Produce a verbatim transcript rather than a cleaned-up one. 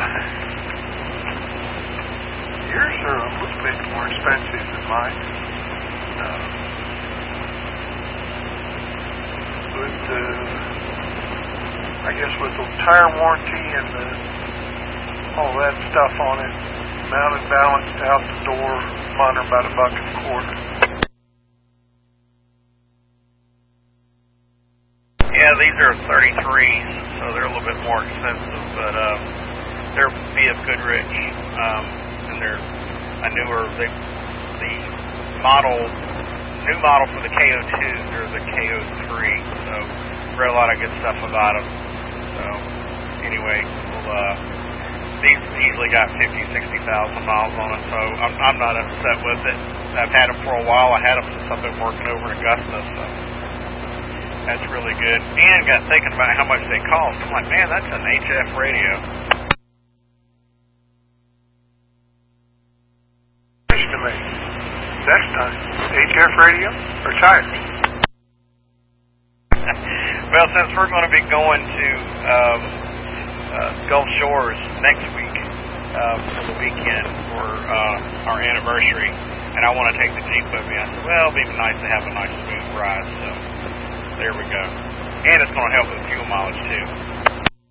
yours are a little bit more expensive than mine. Uh, with the, I guess with the tire warranty and the, all that stuff on it, mounted, balanced out the door, mine are about a buck and a quarter. Yeah, these are thirty-threes, so they're a little bit more expensive, but uh, they're B F Goodrich, um, and they're a newer, they, the model, new model for the K O two, they're the K O three, so read a lot of good stuff about them. So anyway, we'll, uh, these easily got fifty, sixty thousand miles on it, so I'm, I'm not upset with it. I've had them for a while. I had them since I've been working over in Augusta, so that's really good. And got thinking about how much they cost. I'm like, man, that's an H F radio. To me, next time, H F radio or tires? Well, since we're going to be going to um, uh, Gulf Shores next week uh, for the weekend for uh, our anniversary, and I want to take the Jeep with me, I said, well, it'd be nice to have a nice smooth ride, so there we go. And it's going to help with fuel mileage, too.